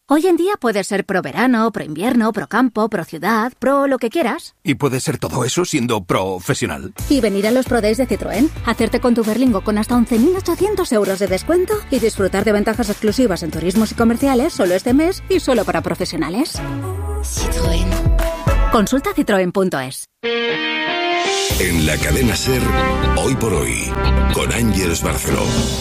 Hoy en día puedes ser pro verano, pro invierno, pro campo, pro ciudad, pro lo que quieras. ¿Y puedes ser todo eso siendo profesional? Y venir a los Pro Days de Citroën, hacerte con tu Berlingo con hasta 11.800 euros de descuento y disfrutar de ventajas exclusivas en turismos y comerciales solo este mes y solo para profesionales. Citroën. Consulta citroen.es. En la cadena SER, Hoy por Hoy, con Ángeles Barceló.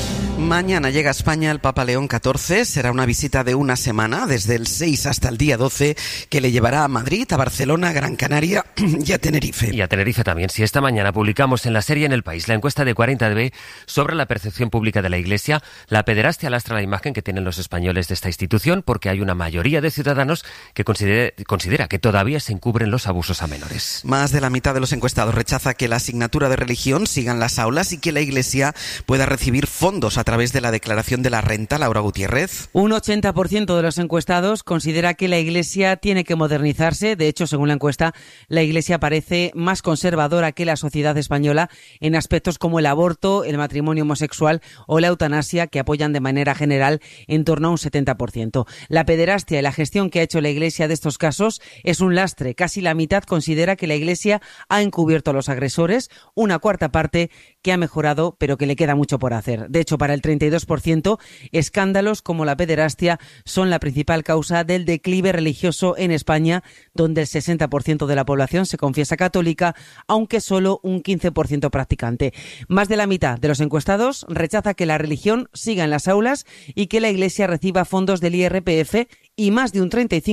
Mañana llega a España el Papa León XIV. Será una visita de una semana, desde el 6 hasta el día 12, que le llevará a Madrid, a Barcelona, Gran Canaria y a Tenerife. Y a Tenerife también. Si esta mañana publicamos en la serie En el País la encuesta de 40DB sobre la percepción pública de la Iglesia, la pederastia lastra la imagen que tienen los españoles de esta institución, porque hay una mayoría de ciudadanos que considera que todavía se encubren los abusos a menores. Más de la mitad de los encuestados rechaza que la asignatura de religión siga en las aulas y que la Iglesia pueda recibir fondos a través de la declaración de la renta. Laura Gutiérrez. Un 80% de los encuestados considera que la Iglesia tiene que modernizarse. De hecho, según la encuesta, la Iglesia parece más conservadora que la sociedad española en aspectos como el aborto, el matrimonio homosexual o la eutanasia, que apoyan de manera general en torno a un 70%. La pederastia y la gestión que ha hecho la Iglesia de estos casos es un lastre. Casi la mitad considera que la Iglesia ha encubierto a los agresores, una cuarta parte que ha mejorado, pero que le queda mucho por hacer. De hecho, para el 32%, escándalos como la pederastia son la principal causa del declive religioso en España, donde el 60% de la población se confiesa católica, aunque solo un 15% practicante. Más de la mitad de los encuestados rechaza que la religión siga en las aulas y que la Iglesia reciba fondos del IRPF, y más de un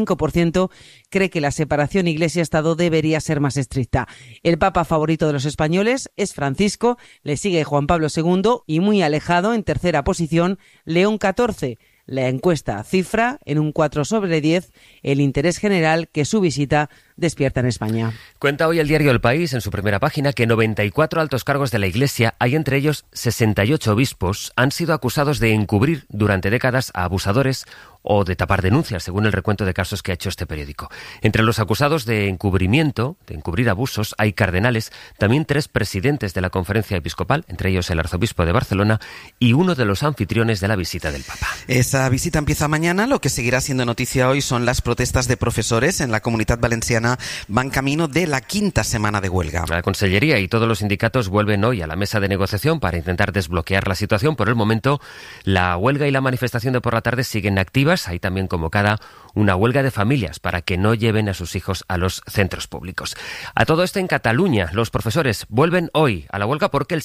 35% cree que la separación Iglesia-Estado debería ser más estricta. El papa favorito de los españoles es Francisco, le sigue Juan Pablo II y muy alejado, en tercera posición, León XIV. La encuesta cifra en un 4 sobre 10 el interés general que su visita despierta en España. Cuenta hoy el diario El País en su primera página que 94 altos cargos de la Iglesia, hay entre ellos 68 obispos, han sido acusados de encubrir durante décadas a abusadores o de tapar denuncias, según el recuento de casos que ha hecho este periódico. Entre los acusados de encubrimiento, de encubrir abusos, hay cardenales, también 3 presidentes de la Conferencia Episcopal, entre ellos el arzobispo de Barcelona y uno de los anfitriones de la visita del Papa. Esa visita empieza mañana. Lo que seguirá siendo noticia hoy son las protestas de profesores en la Comunidad Valenciana. Van camino de la 5ª semana de huelga. La Consellería y todos los sindicatos vuelven hoy a la mesa de negociación para intentar desbloquear la situación. Por el momento, la huelga y la manifestación de por la tarde siguen activas. Hay también convocada una huelga de familias para que no lleven a sus hijos a los centros públicos. A todo esto, en Cataluña, los profesores vuelven hoy a la huelga porque el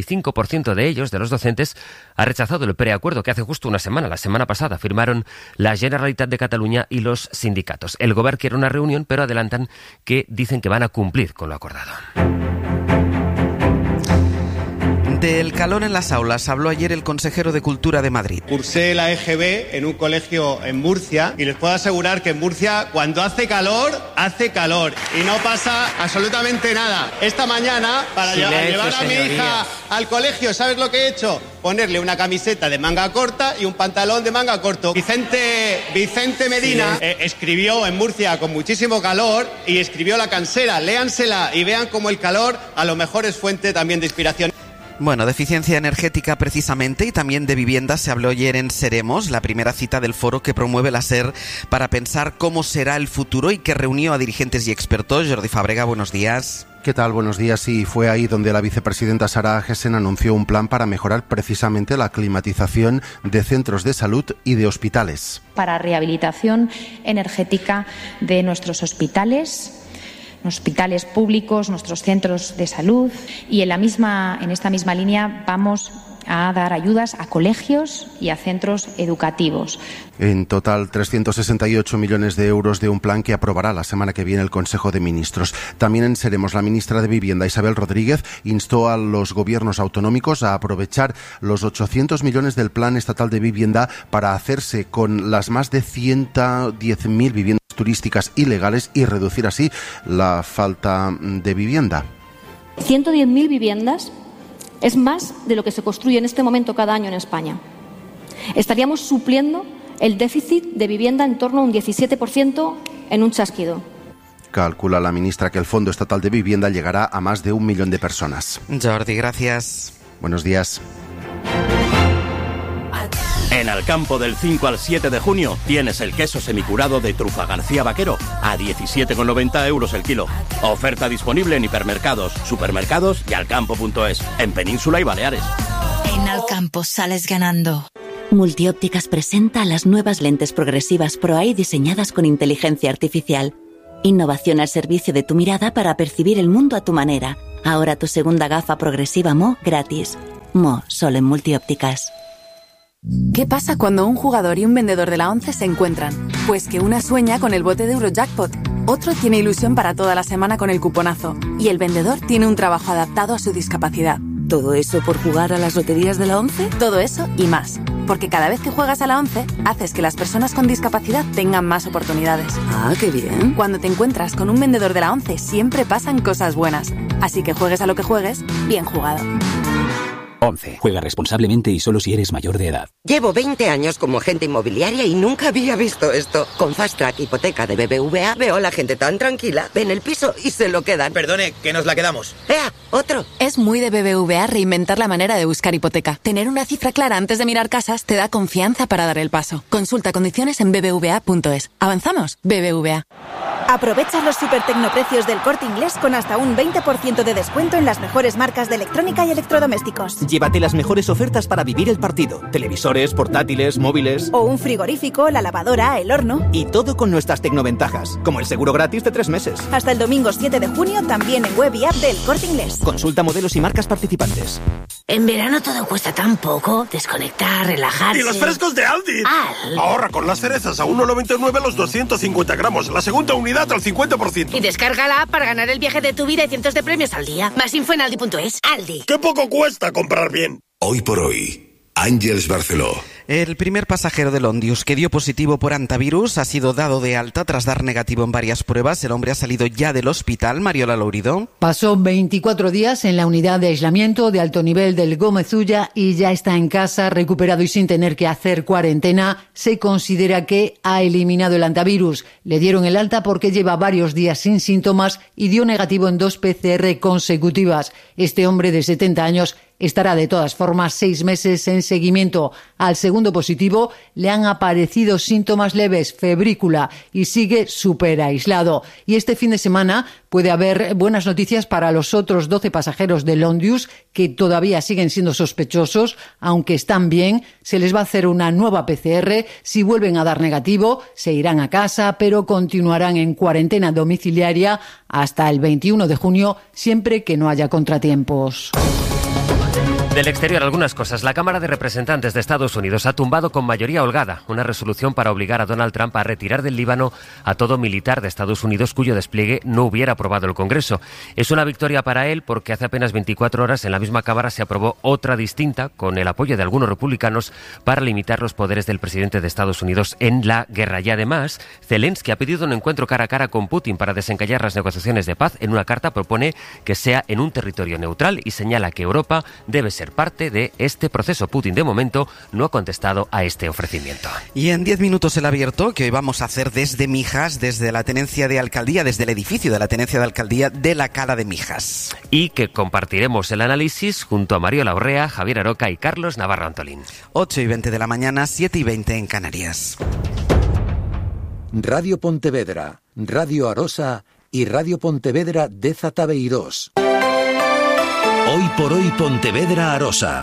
65% de ellos, de los docentes, ha rechazado el preacuerdo que hace justo una semana, la semana pasada, firmaron la Generalitat de Cataluña y los sindicatos. El Gobierno quiere una reunión, pero adelantan que dicen que van a cumplir con lo acordado. Del calor en las aulas habló ayer el consejero de Cultura de Madrid. Cursé la EGB en un colegio en Murcia y les puedo asegurar que en Murcia cuando hace calor y no pasa absolutamente nada. Esta mañana, para llevar a mi hija al colegio, ¿sabes lo que he hecho? Ponerle una camiseta de manga corta y un pantalón de manga corto. Vicente Medina escribió en Murcia con muchísimo calor y escribió La Cansera. Léansela y vean cómo el calor a lo mejor es fuente también de inspiración. Bueno, de eficiencia energética precisamente y también de vivienda se habló ayer en Seremos, la primera cita del foro que promueve la SER para pensar cómo será el futuro y que reunió a dirigentes y expertos. Jordi Fàbrega, buenos días. ¿Qué tal? Buenos días. Sí, fue ahí donde la vicepresidenta Sara Agesen anunció un plan para mejorar precisamente la climatización de centros de salud y de hospitales. Para rehabilitación energética de nuestros hospitales públicos, nuestros centros de salud, y en esta misma línea vamos a dar ayudas a colegios y a centros educativos. En total, 368 millones de euros de un plan que aprobará la semana que viene el Consejo de Ministros. También en Seremos, la ministra de Vivienda, Isabel Rodríguez, instó a los gobiernos autonómicos a aprovechar los 800 millones del Plan Estatal de Vivienda para hacerse con las más de 110.000 viviendas turísticas ilegales y reducir así la falta de vivienda. 110.000 viviendas es más de lo que se construye en este momento cada año en España. Estaríamos supliendo el déficit de vivienda en torno a un 17% en un chasquido. Calcula la ministra que el Fondo Estatal de Vivienda llegará a más de 1 millón de personas. Jordi, gracias. Buenos días. En Alcampo del 5 al 7 de junio tienes el queso semicurado de Trufa García Vaquero a 17,90 € el kilo. Oferta disponible en hipermercados, supermercados y alcampo.es, en Península y Baleares. En Alcampo sales ganando. Multiópticas presenta las nuevas lentes progresivas Pro-Eye diseñadas con inteligencia artificial. Innovación al servicio de tu mirada para percibir el mundo a tu manera. Ahora tu segunda gafa progresiva Mo gratis. Mo, solo en Multiópticas. ¿Qué pasa cuando un jugador y un vendedor de la 11 se encuentran? Pues que una sueña con el bote de Eurojackpot, otro tiene ilusión para toda la semana con el cuponazo y el vendedor tiene un trabajo adaptado a su discapacidad. ¿Todo eso por jugar a las loterías de la 11? Todo eso y más. Porque cada vez que juegas a la 11, haces que las personas con discapacidad tengan más oportunidades. Ah, qué bien. Cuando te encuentras con un vendedor de la 11, siempre pasan cosas buenas. Así que juegues a lo que juegues, bien jugado. 11. Juega responsablemente y solo si eres mayor de edad. Llevo 20 años como agente inmobiliaria y nunca había visto esto. Con Fast Track Hipoteca de BBVA veo a la gente tan tranquila, ven el piso y se lo quedan. Perdone, que nos la quedamos. ¡Ea! ¡Otro! Es muy de BBVA reinventar la manera de buscar hipoteca. Tener una cifra clara antes de mirar casas te da confianza para dar el paso. Consulta condiciones en bbva.es. ¿Avanzamos? BBVA. Aprovecha los super tecnoprecios del Corte Inglés con hasta un 20% de descuento en las mejores marcas de electrónica y electrodomésticos. Llévate las mejores ofertas para vivir el partido. Televisores, portátiles, móviles... O un frigorífico, la lavadora, el horno... Y todo con nuestras tecnoventajas, como el seguro gratis de 3 meses. Hasta el domingo 7 de junio también en web y app del Corte Inglés. Consulta modelos y marcas participantes. En verano todo cuesta tan poco. Desconectar, relajarse... ¡Y los frescos de Aldi! Ahorra con las cerezas a 1,99 los 250 gramos. La segunda unidad al 50%. Y descarga la app para ganar el viaje de tu vida y cientos de premios al día. Más info en aldi.es. Aldi. ¡Qué poco cuesta comprar bien! Hoy por hoy, Àngels Barceló. El primer pasajero del Ondius que dio positivo por hantavirus ha sido dado de alta tras dar negativo en varias pruebas. El hombre ha salido ya del hospital. Mariola Lourido. Pasó 24 días en la unidad de aislamiento de alto nivel del Gómez Ulla y ya está en casa, recuperado y sin tener que hacer cuarentena. Se considera que ha eliminado el hantavirus. Le dieron el alta porque lleva varios días sin síntomas y dio negativo en 2 PCR consecutivas. Este hombre de 70 años estará de todas formas 6 meses en seguimiento. Al segundo positivo le han aparecido síntomas leves, febrícula, y sigue súper aislado. Y este fin de semana puede haber buenas noticias para los otros 12 pasajeros del Ondius que todavía siguen siendo sospechosos, aunque están bien. Se les va a hacer una nueva PCR. Si vuelven a dar negativo, se irán a casa, pero continuarán en cuarentena domiciliaria hasta el 21 de junio, siempre que no haya contratiempos. Del exterior, algunas cosas. La Cámara de Representantes de Estados Unidos ha tumbado con mayoría holgada una resolución para obligar a Donald Trump a retirar del Líbano a todo militar de Estados Unidos cuyo despliegue no hubiera aprobado el Congreso. Es una victoria para él porque hace apenas 24 horas en la misma Cámara se aprobó otra distinta con el apoyo de algunos republicanos para limitar los poderes del presidente de Estados Unidos en la guerra. Y además, Zelensky ha pedido un encuentro cara a cara con Putin para desencallar las negociaciones de paz. En una carta propone que sea en un territorio neutral y señala que Europa debe ser parte de este proceso. Putin, de momento, no ha contestado a este ofrecimiento. Y en 10 minutos el abierto, que hoy vamos a hacer desde Mijas, desde la tenencia de alcaldía, desde el edificio de la tenencia de alcaldía de la Cala de Mijas. Y que compartiremos el análisis junto a Mariola Urrea, Javier Aroca y Carlos Navarro Antolín. 8:20 de la mañana, 7:20 en Canarias. Radio Pontevedra, Radio Arosa y Radio Pontevedra de Zatabeirós. Hoy por hoy Pontevedra Arosa.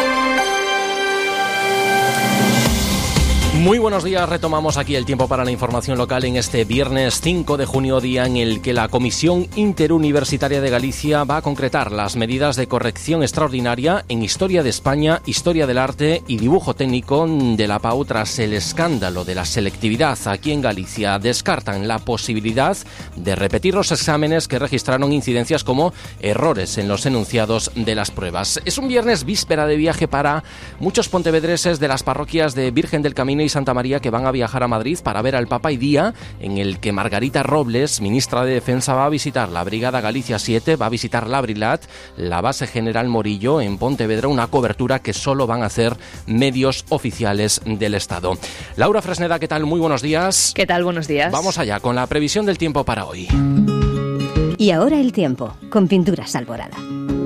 Muy buenos días, retomamos aquí el tiempo para la información local en este viernes 5 de junio, día en el que la Comisión Interuniversitaria de Galicia va a concretar las medidas de corrección extraordinaria en Historia de España, Historia del Arte y Dibujo Técnico de la PAU tras el escándalo de la selectividad aquí en Galicia. Descartan la posibilidad de repetir los exámenes que registraron incidencias como errores en los enunciados de las pruebas. Es un viernes víspera de viaje para muchos pontevedreses de las parroquias de Virgen del Camino y Santa María que van a viajar a Madrid para ver al Papa, y día en el que Margarita Robles, ministra de Defensa, va a visitar la Brigada Galicia 7, va a visitar la Brilat, la base General Morillo en Pontevedra, una cobertura que solo van a hacer medios oficiales del Estado. Laura Fresneda, ¿qué tal? Muy buenos días. ¿Qué tal? Buenos días. Vamos allá con la previsión del tiempo para hoy. Y ahora el tiempo, con Pinturas Alborada.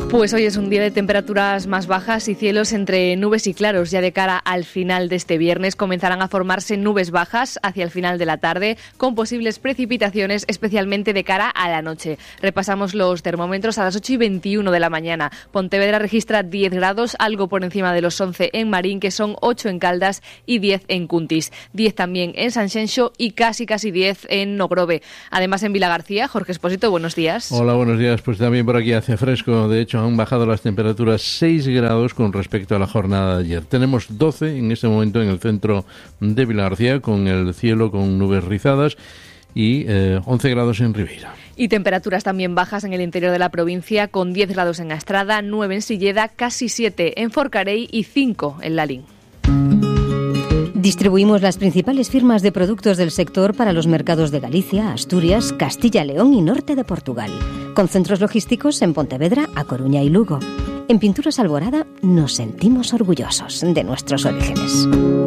Pues hoy es un día de temperaturas más bajas y cielos entre nubes y claros. Ya de cara al final de este viernes comenzarán a formarse nubes bajas hacia el final de la tarde, con posibles precipitaciones, especialmente de cara a la noche. Repasamos los termómetros a las 8:21 de la mañana. Pontevedra registra 10 grados, algo por encima de los 11 en Marín, que son 8 en Caldas y 10 en Cuntis. 10 también en Sanxenxo y casi 10 en Nogrove. Además en Vilagarcía, Jorge Expósito, buenos días. Hola, buenos días. Pues también por aquí hace fresco. De hecho, han bajado las temperaturas 6 grados con respecto a la jornada de ayer. Tenemos 12 en este momento en el centro de Vilagarcía, con el cielo con nubes rizadas, y 11 grados en Ribeira. Y temperaturas también bajas en el interior de la provincia, con 10 grados en Astrada, 9 en Silleda, casi 7 en Forcarei y 5 en Lalín. Distribuimos las principales firmas de productos del sector para los mercados de Galicia, Asturias, Castilla, León y norte de Portugal, con centros logísticos en Pontevedra, A Coruña y Lugo. En Pinturas Alborada nos sentimos orgullosos de nuestros orígenes.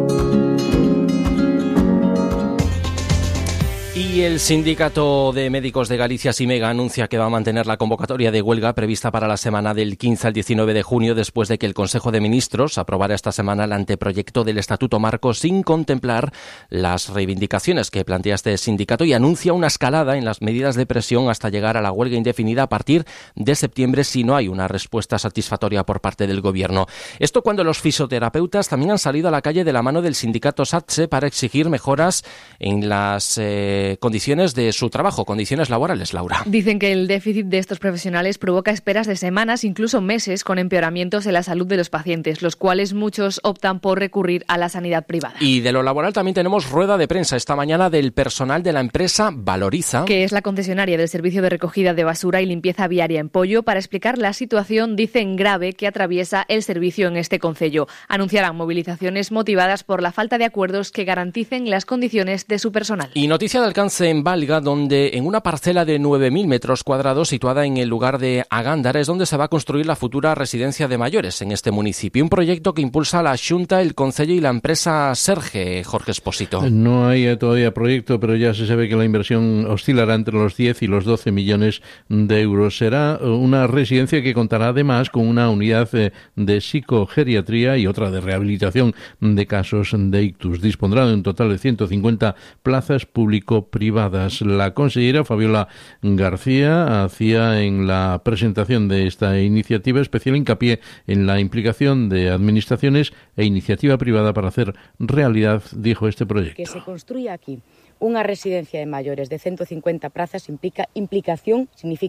Y el Sindicato de Médicos de Galicia, SIMEGA, anuncia que va a mantener la convocatoria de huelga prevista para la semana del 15 al 19 de junio, después de que el Consejo de Ministros aprobara esta semana el anteproyecto del Estatuto Marco sin contemplar las reivindicaciones que plantea este sindicato, y anuncia una escalada en las medidas de presión hasta llegar a la huelga indefinida a partir de septiembre si no hay una respuesta satisfactoria por parte del Gobierno. Esto cuando los fisioterapeutas también han salido a la calle de la mano del sindicato SATSE para exigir mejoras en las condiciones de su trabajo, condiciones laborales, Laura. Dicen que el déficit de estos profesionales provoca esperas de semanas, incluso meses, con empeoramientos en la salud de los pacientes, los cuales muchos optan por recurrir a la sanidad privada. Y de lo laboral también tenemos rueda de prensa esta mañana del personal de la empresa Valoriza, que es la concesionaria del servicio de recogida de basura y limpieza viaria en Pollo, para explicar la situación, dicen, grave que atraviesa el servicio en este concello. Anunciarán movilizaciones motivadas por la falta de acuerdos que garanticen las condiciones de su personal. Y noticia de alcance en Valga, donde en una parcela de 9.000 metros cuadrados situada en el lugar de Agándara es donde se va a construir la futura residencia de mayores en este municipio. Un proyecto que impulsa la Xunta, el Concello y la empresa Serge, Jorge Expósito. No hay todavía proyecto, pero ya se sabe que la inversión oscilará entre los 10 y los 12 millones de euros. Será una residencia que contará además con una unidad de psicogeriatría y otra de rehabilitación de casos de ictus. Dispondrá de un total de 150 plazas público-privadas. La consellera Fabiola García hacía en la presentación de esta iniciativa especial hincapié en la implicación de administraciones e iniciativa privada para hacer realidad, dijo, este proyecto. Que se construya aquí una residencia de mayores de 150 plazas significa implicación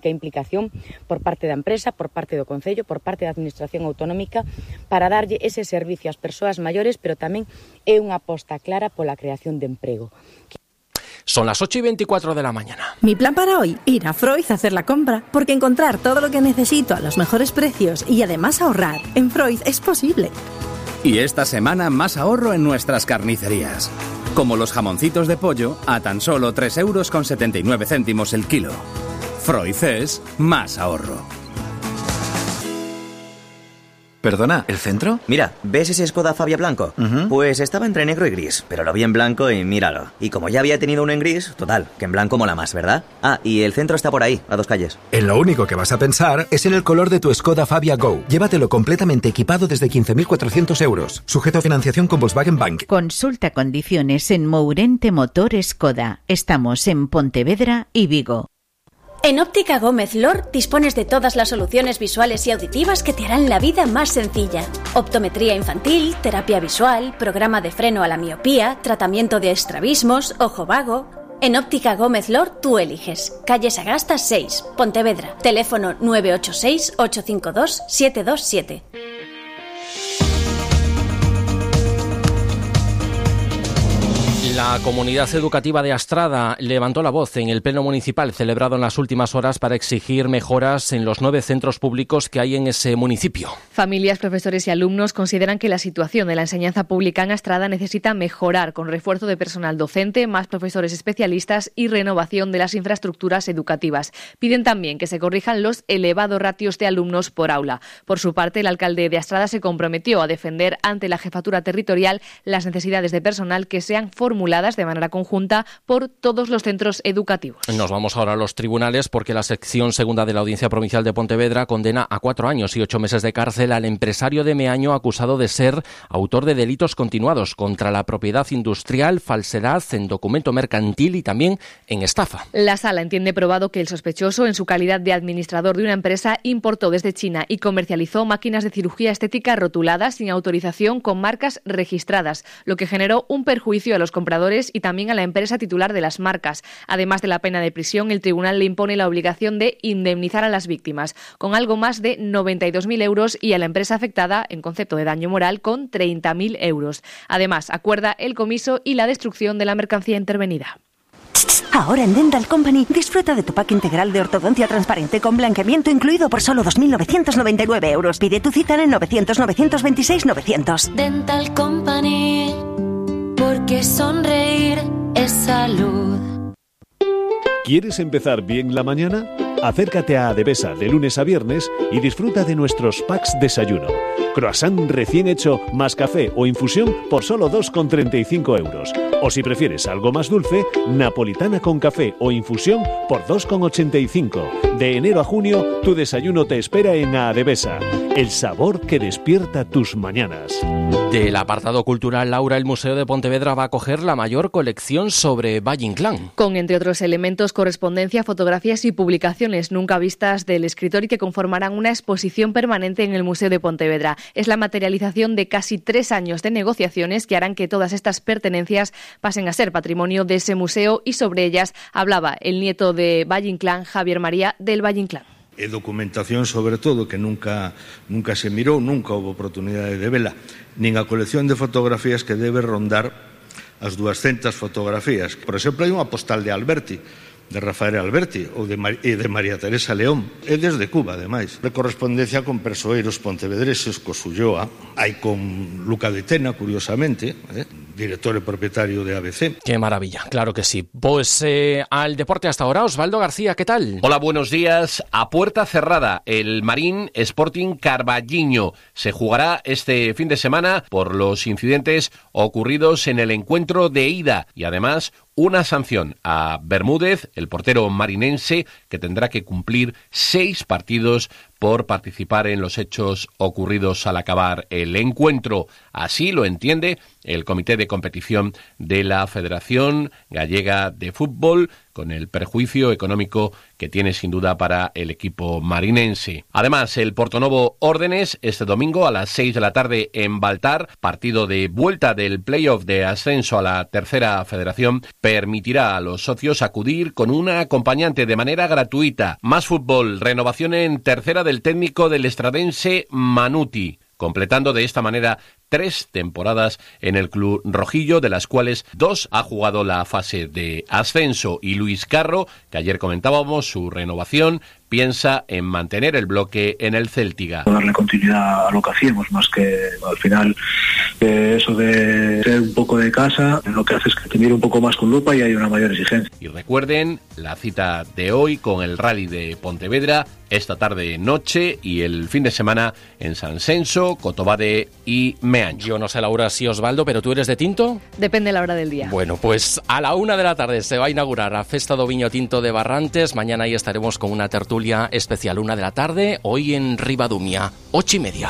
por parte da empresa, por parte do Concello, por parte da Administración Autonómica, para darlle ese servicio ás persoas maiores, pero tamén é unha aposta clara pola creación de emprego. Son las 8:24 de la mañana. Mi plan para hoy, ir a Freud a hacer la compra, porque encontrar todo lo que necesito a los mejores precios y además ahorrar en Freud es posible. Y esta semana más ahorro en nuestras carnicerías. Como los jamoncitos de pollo a tan solo 3,79 € el kilo. Freud es más ahorro. Perdona, ¿el centro? Mira, ¿ves ese Skoda Fabia blanco? Pues estaba entre negro y gris, pero lo vi en blanco y míralo. Y como ya había tenido uno en gris, total, que en blanco mola más, ¿verdad? Ah, y el centro está por ahí, a 2 calles. En lo único que vas a pensar es en el color de tu Skoda Fabia Go. Llévatelo completamente equipado desde 15.400 €. Sujeto a financiación con Volkswagen Bank. Consulta condiciones en Mourente Motor Skoda. Estamos en Pontevedra y Vigo. En Óptica Gómez Lor dispones de todas las soluciones visuales y auditivas que te harán la vida más sencilla. Optometría infantil, terapia visual, programa de freno a la miopía, tratamiento de estrabismos, ojo vago. En Óptica Gómez Lor tú eliges. Calle Sagasta 6, Pontevedra. Teléfono 986 852 727. La comunidad educativa de Astrada levantó la voz en el pleno municipal celebrado en las últimas horas para exigir mejoras en los 9 centros públicos que hay en ese municipio. Familias, profesores y alumnos consideran que la situación de la enseñanza pública en Astrada necesita mejorar, con refuerzo de personal docente, más profesores especialistas y renovación de las infraestructuras educativas. Piden también que se corrijan los elevados ratios de alumnos por aula. Por su parte, el alcalde de Astrada se comprometió a defender ante la jefatura territorial las necesidades de personal que sean formuladas tuteladas de manera conjunta por todos los centros educativos. Nos vamos ahora a los tribunales porque la sección segunda de la Audiencia Provincial de Pontevedra condena a 4 años y 8 meses de cárcel al empresario de Meaño acusado de ser autor de delitos continuados contra la propiedad industrial, falsedad en documento mercantil y también en estafa. La sala entiende probado que el sospechoso, en su calidad de administrador de una empresa, importó desde China y comercializó máquinas de cirugía estética rotuladas sin autorización con marcas registradas, lo que generó un perjuicio a los compradores y también a la empresa titular de las marcas. Además de la pena de prisión, el tribunal le impone la obligación de indemnizar a las víctimas con algo más de 92.000 euros y a la empresa afectada, en concepto de daño moral, con 30.000 euros. Además, acuerda el comiso y la destrucción de la mercancía intervenida. Ahora en Dental Company disfruta de tu pack integral de ortodoncia transparente con blanqueamiento incluido por solo 2.999 euros. Pide tu cita en 900-926-900. Dental Company, porque sonreír es salud. ¿Quieres empezar bien la mañana? Acércate a Adevesa de lunes a viernes y disfruta de nuestros packs desayuno. Croissant recién hecho más café o infusión por solo 2,35 euros. O si prefieres algo más dulce, napolitana con café o infusión por 2,85. De enero a junio, tu desayuno te espera en Adevesa. El sabor que despierta tus mañanas. Del apartado cultural, Laura, el Museo de Pontevedra va a acoger la mayor colección sobre Valle Inclán. Con, entre otros elementos, correspondencia, fotografías y publicaciones nunca vistas del escritor y que conformarán una exposición permanente en el Museo de Pontevedra. Es la materialización de casi 3 años de negociaciones que harán que todas estas pertenencias pasen a ser patrimonio de ese museo, y sobre ellas hablaba el nieto de Valle Inclán, Javier María del Valle Inclán. E documentación, sobre todo, que nunca se mirou, nunca houve oportunidade de vela, nin a colección de fotografías que debe rondar as 200 fotografías. Por exemplo, hai unha postal de Alberti, de Rafael Alberti ou de María Teresa León, e desde Cuba, ademais. De correspondencia con persoeiros pontevedreses, co Ulloa, hai con Luca de Tena, curiosamente, director e propietario de ABC. Qué maravilla, claro que sí. Pues al deporte hasta ahora, Osvaldo García, ¿qué tal? Hola, buenos días. A puerta cerrada, el Marín Sporting Carballiño se jugará este fin de semana por los incidentes ocurridos en el encuentro de ida y además una sanción a Bermúdez, el portero marinense, que tendrá que cumplir 6 partidos por participar en los hechos ocurridos al acabar el encuentro. Así lo entiende el Comité de Competición de la Federación Gallega de Fútbol, con el perjuicio económico que tiene sin duda para el equipo marinense. Además, el Portonovo Órdenes este domingo a las 6 de la tarde en Baltar, partido de vuelta del playoff de ascenso a la tercera federación, permitirá a los socios acudir con una acompañante de manera gratuita. Más fútbol, renovación en tercera del técnico del estradense Manuti, completando de esta manera 3 temporadas en el club rojillo, de las cuales 2 ha jugado la fase de ascenso. Y Luis Carro, que ayer comentábamos su renovación, piensa en mantener el bloque en el Céltiga. Darle continuidad a lo que hacíamos, más que al final eso de ser un poco de casa, lo que hace es que te mire un poco más con lupa y hay una mayor exigencia. Y recuerden la cita de hoy con el Rally de Pontevedra, esta tarde noche, y el fin de semana en San Senso, Cotobade y Meaño. Yo no sé, Laura, si Osvaldo, pero ¿tú eres de tinto? Depende de la hora del día. Bueno, pues a la 1 de la tarde se va a inaugurar la Festa do Viño Tinto de Barrantes. Mañana ahí estaremos con una tertulia especial, 1 de la tarde, hoy en Ribadumia, 8:30.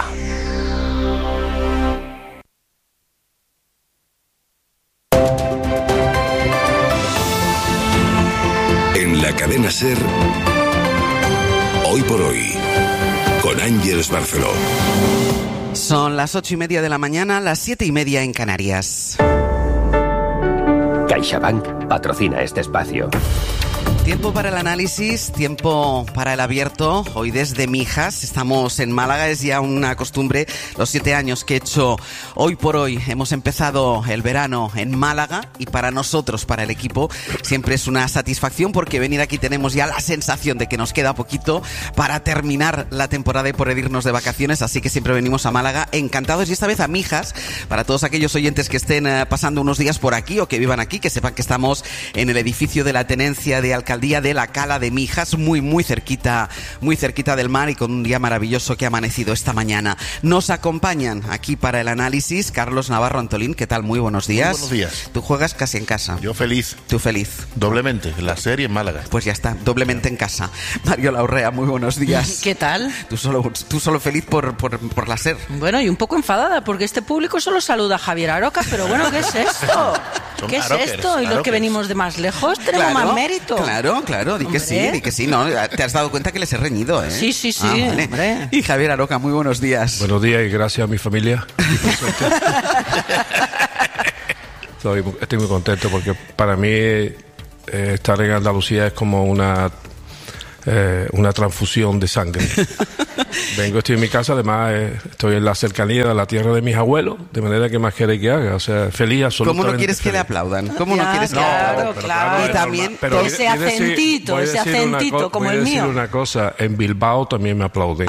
En la cadena SER, hoy por hoy, con Ángeles Barceló. Son las 8:30 de la mañana, las 7:30 en Canarias. CaixaBank patrocina este espacio. Tiempo para el análisis, tiempo para el abierto. Hoy desde Mijas, estamos en Málaga, es ya una costumbre, los 7 años que he hecho hoy por hoy. Hemos empezado el verano en Málaga y para nosotros, para el equipo, siempre es una satisfacción porque venir aquí tenemos ya la sensación de que nos queda poquito para terminar la temporada y poder irnos de vacaciones, así que siempre venimos a Málaga encantados y esta vez a Mijas, para todos aquellos oyentes que estén pasando unos días por aquí o que vivan aquí, que sepan que estamos en el edificio de la Tenencia de Alcalá alcaldía de la Cala de Mijas, muy cerquita del mar y con un día maravilloso que ha amanecido esta mañana. Nos acompañan aquí para el análisis Carlos Navarro Antolín. ¿Qué tal? Muy buenos días. Muy buenos días. Tú juegas casi en casa. Yo feliz. Tú feliz. Doblemente, en la serie en Málaga. Pues ya está, doblemente en casa. Mariola Urrea, muy buenos días. ¿Qué tal? Tú solo feliz por la SER. Bueno, y un poco enfadada porque este público solo saluda a Javier Aroca, pero bueno, ¿qué es esto? ¿Qué es esto? Y los que venimos de más lejos tenemos más mérito. Claro, di que sí, ¿no? Te has dado cuenta que les he reñido, ¿eh? Sí, vale. Hombre. Y Javier Aroca, muy buenos días. Buenos días y gracias a mi familia. Estoy muy contento porque para mí estar en Andalucía es como una transfusión de sangre. Estoy en mi casa, además estoy en la cercanía de la tierra de mis abuelos, de manera que más queréis que haga, o sea, feliz, absolutamente. ¿Cómo no quieres que le aplaudan? ¿Cómo no quieres que le aplaudan? Claro. Y también ese acentito como el mío. Voy a decir una cosa, en Bilbao también me aplauden.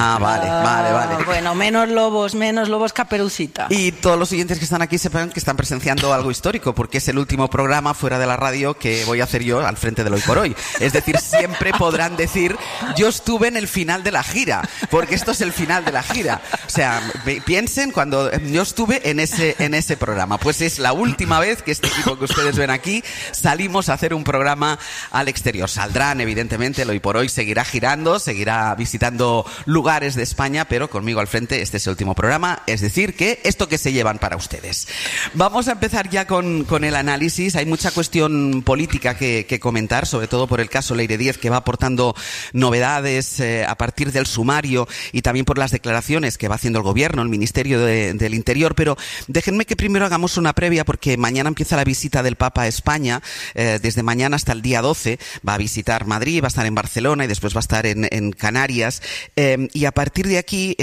Vale. Bueno, menos lobos Caperucita. Y todos los oyentes que están aquí sepan que están presenciando algo histórico, porque es el último programa fuera de la radio que voy a hacer yo al frente del Hoy por Hoy. Es decir, siempre podrán decir, yo estuve en el final de la gira, porque esto es el final de la gira. O sea, piensen cuando yo estuve en ese programa. Pues es la última vez que este equipo que ustedes ven aquí salimos a hacer un programa al exterior. Saldrán, evidentemente, el Hoy por Hoy seguirá girando, seguirá visitando lugares de España, pero conmigo al frente este es el último programa. Es decir, que esto que se llevan para ustedes. Vamos a empezar ya con el análisis. Hay mucha cuestión política que comentar, sobre todo por el caso Leire Díez, que va aportando novedades a partir del sumario y también por las declaraciones que va haciendo el Gobierno, el Ministerio del Interior, pero déjenme que primero hagamos una previa porque mañana empieza la visita del Papa a España, desde mañana hasta el día 12, va a visitar Madrid, va a estar en Barcelona y después va a estar en Canarias, y a partir de aquí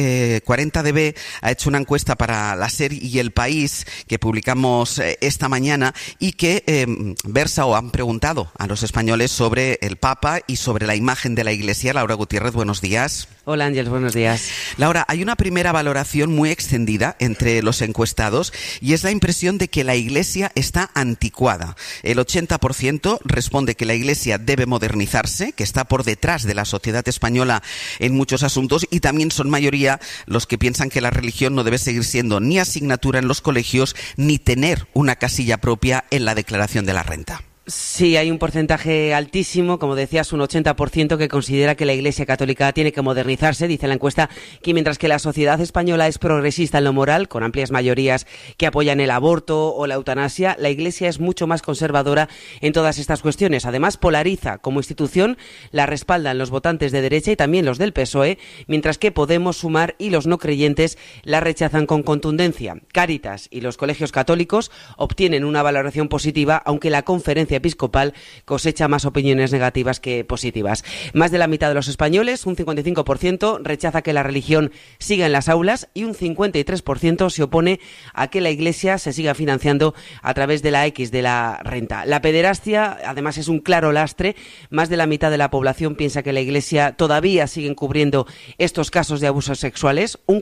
40DB ha hecho una encuesta para la SER y El País que publicamos esta mañana y que versa o han preguntado a los españoles sobre el Papa y sobre la imagen de la Iglesia. Laura Gutiérrez, buenos días. Hola Ángel, buenos días. Laura, hay una primera valoración muy extendida entre los encuestados y es la impresión de que la Iglesia está anticuada. El 80% responde que la Iglesia debe modernizarse, que está por detrás de la sociedad española en muchos asuntos, y también son mayoría los que piensan que la religión no debe seguir siendo ni asignatura en los colegios ni tener una casilla propia en la declaración de la renta. Sí, hay un porcentaje altísimo, como decías, un 80% que considera que la Iglesia Católica tiene que modernizarse, dice la encuesta, que mientras que la sociedad española es progresista en lo moral, con amplias mayorías que apoyan el aborto o la eutanasia, la Iglesia es mucho más conservadora en todas estas cuestiones. Además, polariza como institución, la respaldan los votantes de derecha y también los del PSOE, mientras que Podemos, Sumar y los no creyentes la rechazan con contundencia. Cáritas y los colegios católicos obtienen una valoración positiva, aunque la Conferencia Episcopal cosecha más opiniones negativas que positivas. Más de la mitad de los españoles, un 55%, rechaza que la religión siga en las aulas y un 53% se opone a que la Iglesia se siga financiando a través de la X de la renta. La pederastia, además, es un claro lastre. Más de la mitad de la población piensa que la Iglesia todavía sigue encubriendo estos casos de abusos sexuales. Un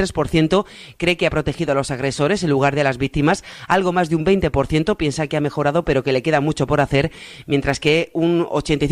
43% cree que ha protegido a los agresores en lugar de a las víctimas. Algo más de un 20% piensa que ha mejorado, pero que le queda mucho por hacer, mientras que un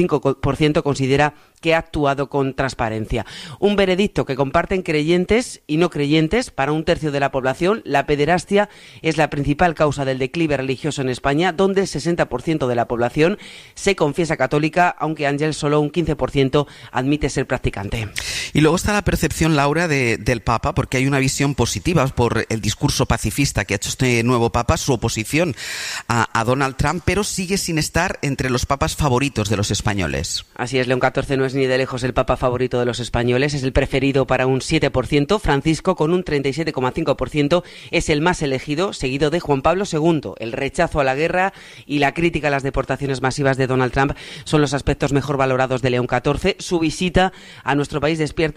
85% considera que ha actuado con transparencia. Un veredicto que comparten creyentes y no creyentes. Para un tercio de la población, la pederastia es la principal causa del declive religioso en España, donde el 60% de la población se confiesa católica, aunque Ángel solo un 15% admite ser practicante. Y luego está la percepción, Laura, del Papa, porque hay una visión positiva por el discurso pacifista que ha hecho este nuevo Papa, su oposición a Donald Trump, pero sigue sin estar entre los papas favoritos de los españoles. Así es, León XIV no es ni de lejos el papa favorito de los españoles, es el preferido para un 7%, Francisco con un 37,5% es el más elegido, seguido de Juan Pablo II. El rechazo a la guerra y la crítica a las deportaciones masivas de Donald Trump son los aspectos mejor valorados de León XIV. Su visita a nuestro país despierta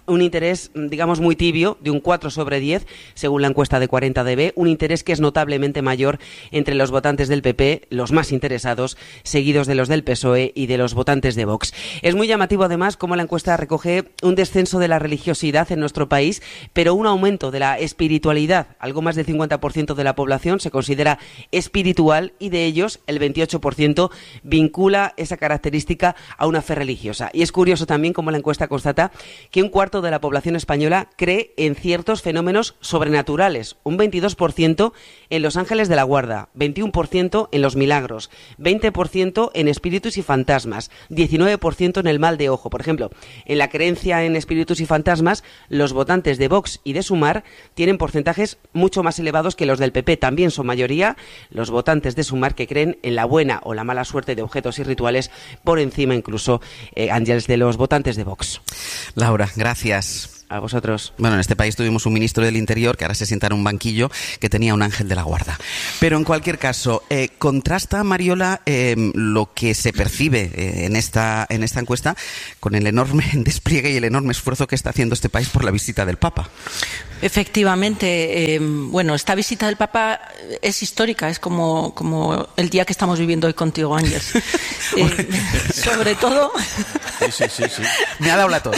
un interés, digamos, muy tibio, de un 4 sobre 10, según la encuesta de 40DB, un interés que es notablemente mayor entre los votantes del PP, los más interesados, seguidos de los del PSOE y de los votantes de Vox. Es muy llamativo, además, cómo la encuesta recoge un descenso de la religiosidad en nuestro país, pero un aumento de la espiritualidad. Algo más del 50% de la población se considera espiritual y de ellos el 28% vincula esa característica a una fe religiosa. Y es curioso también cómo la encuesta constata que un cuarto de la población española cree en ciertos fenómenos sobrenaturales, un 22% en los ángeles de la guarda, 21% en los milagros, 20% en espíritus y fantasmas, 19% en el mal de ojo. Por ejemplo, en la creencia en espíritus y fantasmas, los votantes de Vox y de Sumar tienen porcentajes mucho más elevados que los del PP. También son mayoría los votantes de Sumar que creen en la buena o la mala suerte de objetos y rituales, por encima incluso, Ángeles, de los votantes de Vox. Laura, gracias. A vosotros. Bueno, en este país tuvimos un ministro del Interior que ahora se sienta en un banquillo que tenía un ángel de la guarda. Pero en cualquier caso, contrasta, Mariola, lo que se percibe en esta encuesta con el enorme despliegue y el enorme esfuerzo que está haciendo este país por la visita del Papa. Efectivamente, bueno, esta visita del Papa es histórica, es como el día que estamos viviendo hoy contigo, Ángeles. Sobre todo... Sí. Me ha dado la tos.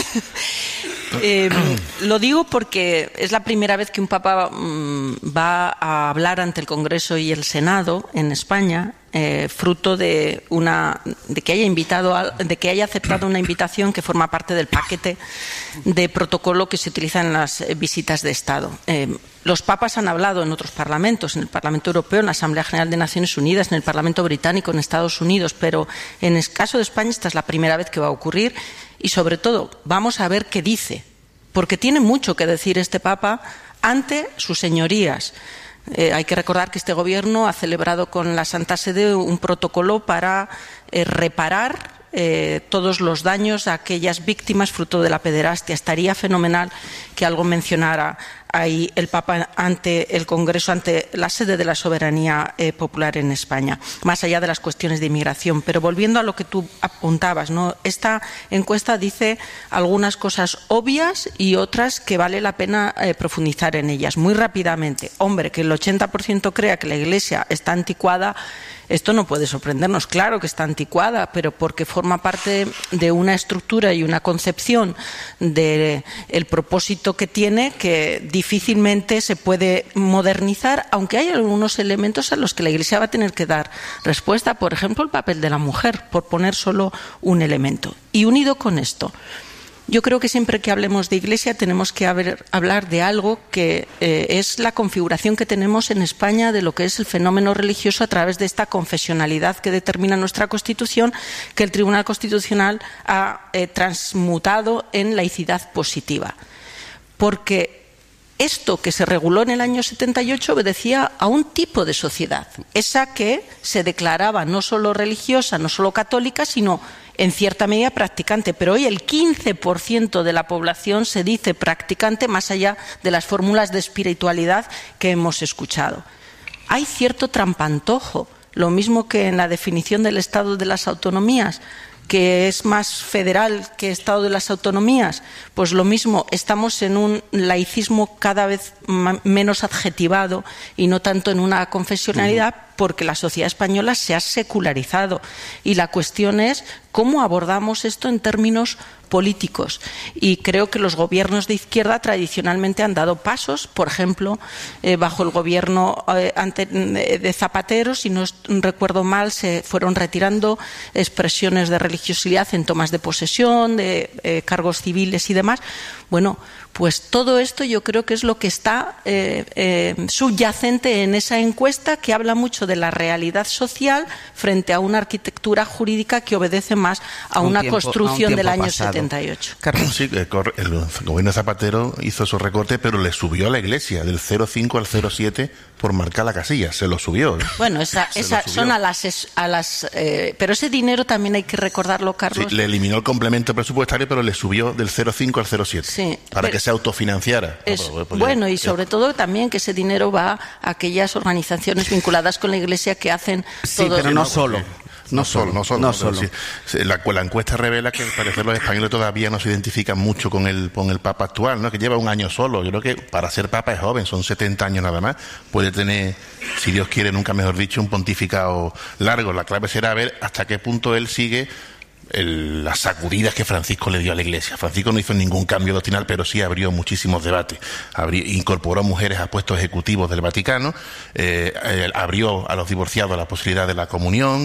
Lo digo porque es la primera vez que un Papa va a hablar ante el Congreso y el Senado en España, fruto de que haya aceptado una invitación que forma parte del paquete de protocolo que se utiliza en las visitas de Estado. Los papas han hablado en otros parlamentos, en el Parlamento Europeo, en la Asamblea General de Naciones Unidas, en el Parlamento Británico, en Estados Unidos, pero en el caso de España esta es la primera vez que va a ocurrir y, sobre todo, vamos a ver qué dice, porque tiene mucho que decir este Papa ante sus señorías. Hay que recordar que este Gobierno ha celebrado con la Santa Sede un protocolo para reparar todos los daños a aquellas víctimas fruto de la pederastia. Estaría fenomenal que algo mencionara ahí el Papa ante el Congreso, ante la sede de la soberanía popular en España, más allá de las cuestiones de inmigración. Pero volviendo a lo que tú apuntabas, ¿no? Esta encuesta dice algunas cosas obvias y otras que vale la pena profundizar en ellas. Muy rápidamente, hombre, que el 80% crea que la Iglesia está anticuada. Esto no puede sorprendernos, claro que está anticuada, pero porque forma parte de una estructura y una concepción del propósito que tiene que difícilmente se puede modernizar, aunque hay algunos elementos a los que la Iglesia va a tener que dar respuesta, por ejemplo, el papel de la mujer, por poner solo un elemento. Y unido con esto, yo creo que siempre que hablemos de Iglesia tenemos que hablar de algo que es la configuración que tenemos en España de lo que es el fenómeno religioso a través de esta confesionalidad que determina nuestra Constitución, que el Tribunal Constitucional ha transmutado en laicidad positiva. Porque esto que se reguló en el año 78 obedecía a un tipo de sociedad, esa que se declaraba no solo religiosa, no solo católica, sino en cierta medida practicante, pero hoy el 15% de la población se dice practicante más allá de las fórmulas de espiritualidad que hemos escuchado. Hay cierto trampantojo, lo mismo que en la definición del Estado de las autonomías, que es más federal que Estado de las autonomías, pues lo mismo, estamos en un laicismo cada vez menos adjetivado y no tanto en una confesionalidad, porque la sociedad española se ha secularizado y la cuestión es cómo abordamos esto en términos políticos. Y creo que los gobiernos de izquierda tradicionalmente han dado pasos, por ejemplo, bajo el gobierno de Zapatero, si no recuerdo mal, se fueron retirando expresiones de religiosidad en tomas de posesión, de cargos civiles y demás. Bueno, pues todo esto yo creo que es lo que está subyacente en esa encuesta, que habla mucho de la realidad social frente a una arquitectura jurídica que obedece más a una construcción del año 78. Carlos. Sí, el gobierno de Zapatero hizo su recorte, pero le subió a la Iglesia del 0,5 al 0,7 por marcar la casilla, se lo subió. Bueno, esa son a las pero ese dinero también hay que recordarlo, Carlos. Sí, le eliminó el complemento presupuestario, pero le subió del 0,5 al 0,7 sí, para que se autofinanciara. Bueno, y sobre todo también que ese dinero va a aquellas organizaciones vinculadas con la Iglesia que hacen sí, pero no solo. No solo. La encuesta revela que al parecer los españoles todavía no se identifican mucho con el Papa actual, ¿no? Que lleva un año solo. Yo creo que para ser Papa es joven, son 70 años nada más. Puede tener, si Dios quiere, nunca mejor dicho, un pontificado largo. La clave será ver hasta qué punto él sigue las sacudidas que Francisco le dio a la Iglesia. Francisco no hizo ningún cambio doctrinal, pero sí abrió muchísimos debates. Incorporó mujeres a puestos ejecutivos del Vaticano, abrió a los divorciados la posibilidad de la comunión,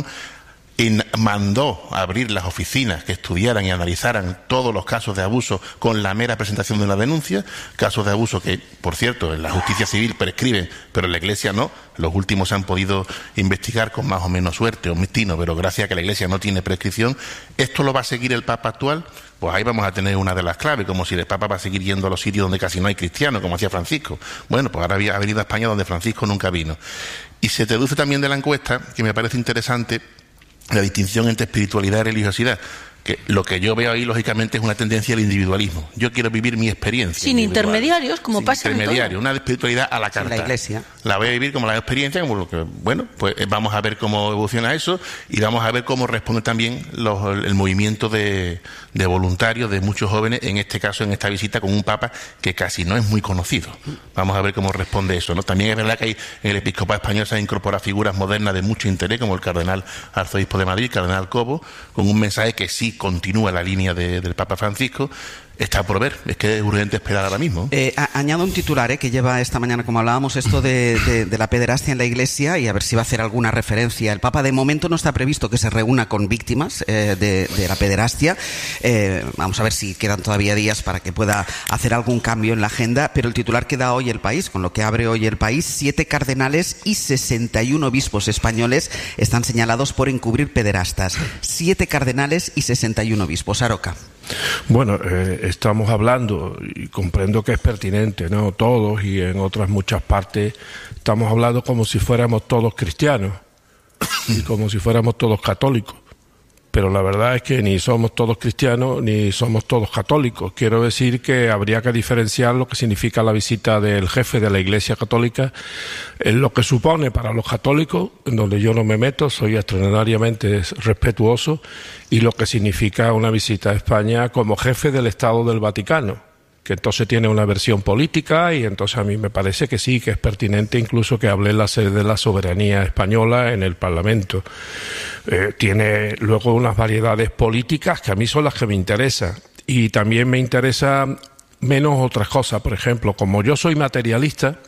mandó abrir las oficinas que estudiaran y analizaran todos los casos de abuso con la mera presentación de una denuncia, casos de abuso que, por cierto, en la justicia civil prescriben, pero en la Iglesia no. Los últimos se han podido investigar con más o menos suerte o destino, pero gracias a que la Iglesia no tiene prescripción. ¿Esto lo va a seguir el Papa actual? Pues ahí vamos a tener una de las claves, como si el Papa va a seguir yendo a los sitios donde casi no hay cristianos, como hacía Francisco. Bueno, pues ahora ha venido a España donde Francisco nunca vino. Y se deduce también de la encuesta, que me parece interesante, la distinción entre espiritualidad y religiosidad, que lo que yo veo ahí lógicamente es una tendencia al individualismo. Yo quiero vivir mi experiencia sin individual. Intermediarios, como pasa en todo. Una espiritualidad a la carta. La Iglesia. La voy a vivir como la experiencia, como lo que, bueno, pues vamos a ver cómo evoluciona eso y vamos a ver cómo responde también el movimiento de voluntarios de muchos jóvenes, en este caso, en esta visita con un Papa que casi no es muy conocido. Vamos a ver cómo responde eso, ¿no? También es verdad que en el episcopado español se han incorporado figuras modernas de mucho interés, como el cardenal arzobispo de Madrid, cardenal Cobo, con un mensaje que sí continúa la línea del Papa Francisco. Está por ver, es que es urgente esperar ahora mismo. Añado un titular que lleva esta mañana, como hablábamos, esto de la pederastia en la Iglesia, y a ver si va a hacer alguna referencia. El Papa de momento no está previsto que se reúna con víctimas de la pederastia. Vamos a ver si quedan todavía días para que pueda hacer algún cambio en la agenda, pero el titular que da hoy El País, con lo que abre hoy El País: 7 cardenales y 61 obispos españoles están señalados por encubrir pederastas. 7 cardenales y 61 obispos. Aroca. Bueno, estamos hablando, y comprendo que es pertinente, ¿no? Todos, y en otras muchas partes, estamos hablando como si fuéramos todos cristianos y como si fuéramos todos católicos. Pero la verdad es que ni somos todos cristianos ni somos todos católicos. Quiero decir que habría que diferenciar lo que significa la visita del jefe de la Iglesia Católica, en lo que supone para los católicos, en donde yo no me meto, soy extraordinariamente respetuoso, y lo que significa una visita a España como jefe del Estado del Vaticano, que entonces tiene una versión política, y entonces a mí me parece que sí, que es pertinente incluso que hable en la sede de la soberanía española en el Parlamento. Tiene luego unas variedades políticas que a mí son las que me interesan, y también me interesa menos otras cosas. Por ejemplo, como yo soy materialista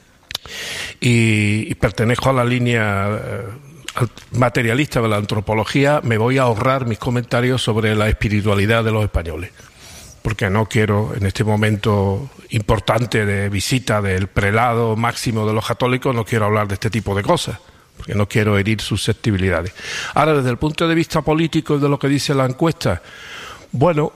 y pertenezco a la línea materialista de la antropología, me voy a ahorrar mis comentarios sobre la espiritualidad de los españoles, porque no quiero, en este momento importante de visita del prelado máximo de los católicos, no quiero hablar de este tipo de cosas, porque no quiero herir susceptibilidades. Ahora, desde el punto de vista político y de lo que dice la encuesta, bueno,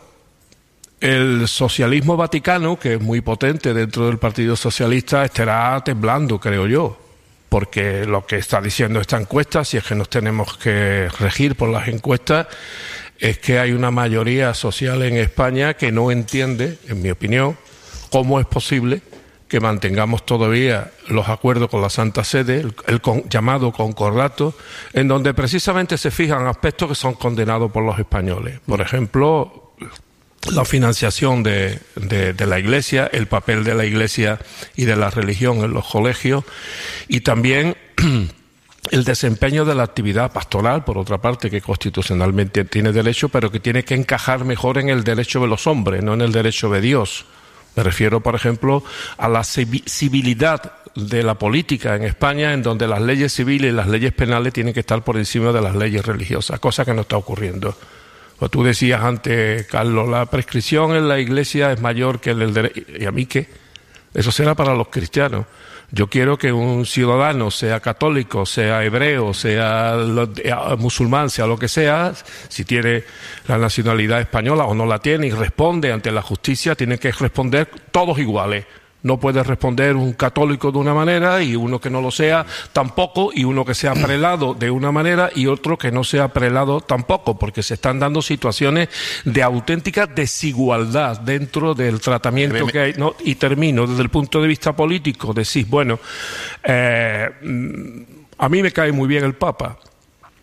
el socialismo vaticano, que es muy potente dentro del Partido Socialista, estará temblando, creo yo, porque lo que está diciendo esta encuesta, si es que nos tenemos que regir por las encuestas, es que hay una mayoría social en España que no entiende, en mi opinión, cómo es posible que mantengamos todavía los acuerdos con la Santa Sede, el llamado concordato, en donde precisamente se fijan aspectos que son condenados por los españoles. Por ejemplo, la financiación de la Iglesia, el papel de la Iglesia y de la religión en los colegios, y también el desempeño de la actividad pastoral, por otra parte, que constitucionalmente tiene derecho, pero que tiene que encajar mejor en el derecho de los hombres, no en el derecho de Dios. Me refiero, por ejemplo, a la civilidad de la política en España, en donde las leyes civiles y las leyes penales tienen que estar por encima de las leyes religiosas, cosa que no está ocurriendo. Pues tú decías antes, Carlos, la prescripción en la Iglesia es mayor que el derecho. ¿Y a mí qué? Eso será para los cristianos. Yo quiero que un ciudadano, sea católico, sea hebreo, sea musulmán, sea lo que sea, si tiene la nacionalidad española o no la tiene y responde ante la justicia, tiene que responder todos iguales. No puede responder un católico de una manera y uno que no lo sea tampoco, y uno que sea prelado de una manera y otro que no sea prelado tampoco, porque se están dando situaciones de auténtica desigualdad dentro del tratamiento que hay. No, y termino, desde el punto de vista político, decís, bueno, a mí me cae muy bien el Papa,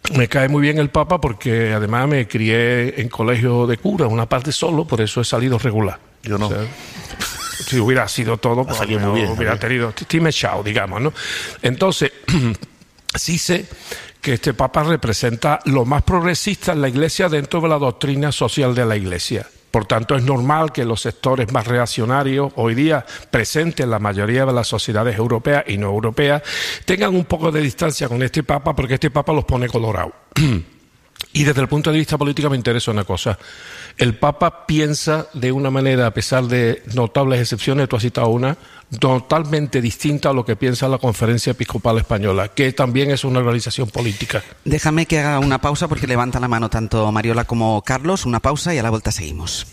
Me cae muy bien el Papa porque además me crié en colegio de cura, una parte solo, por eso he salido regular. Yo no. O sea, si hubiera sido todo, pues muy bien, hubiera tenido timechao, digamos, ¿no? Entonces, sí sé que este Papa representa lo más progresista en la Iglesia dentro de la doctrina social de la Iglesia. Por tanto, es normal que los sectores más reaccionarios, hoy día presentes en la mayoría de las sociedades europeas y no europeas, tengan un poco de distancia con este Papa, porque este Papa los pone colorados. Y desde el punto de vista político me interesa una cosa. El Papa piensa de una manera, a pesar de notables excepciones, tú has citado una, totalmente distinta a lo que piensa la Conferencia Episcopal Española, que también es una organización política. Déjame que haga una pausa porque levanta la mano tanto Mariola como Carlos. Una pausa y a la vuelta seguimos.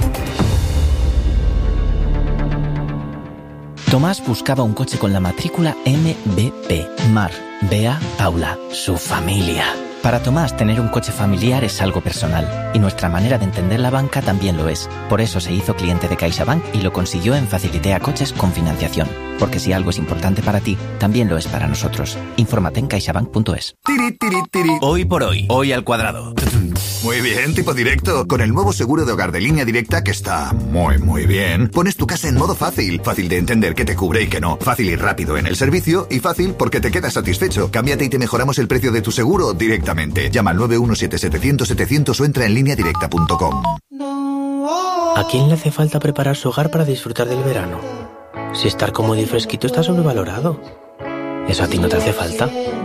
Tomás buscaba un coche con la matrícula MBP. Mar, Bea, Paula, su familia. Para Tomás, tener un coche familiar es algo personal, y nuestra manera de entender la banca también lo es. Por eso se hizo cliente de CaixaBank y lo consiguió en Facilitea Coches con financiación. Porque si algo es importante para ti, también lo es para nosotros. Infórmate en caixabank.es. Hoy por hoy, hoy al cuadrado. Muy bien, tipo directo. Con el nuevo seguro de hogar de Línea Directa, que está muy bien, pones tu casa en modo fácil. Fácil de entender qué te cubre y qué no. Fácil y rápido en el servicio, y fácil porque te quedas satisfecho. Cámbiate y te mejoramos el precio de tu seguro directamente. Llama al 917-700-700 o entra en lineadirecta.com. ¿A quién le hace falta preparar su hogar para disfrutar del verano? Si estar cómodo y fresquito está sobrevalorado. ¿Eso a ti no te hace falta?